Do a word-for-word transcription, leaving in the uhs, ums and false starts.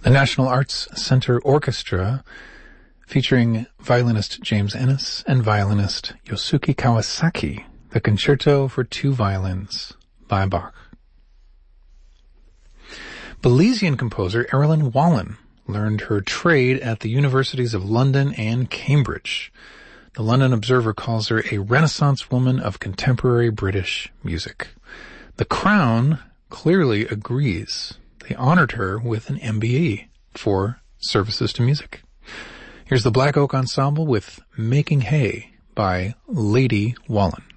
A National Arts Center orchestra featuring violinist James Ennis and violinist Yosuke Kawasaki, the Concerto for Two Violins by Bach. Belizean composer Erilyn Wallen learned her trade at the universities of London and Cambridge. The London Observer calls her a Renaissance woman of contemporary British music. The Crown clearly agrees. They honored her with an M B E for services to music. Here's the Black Oak Ensemble with Making Hay by Lady Wallen.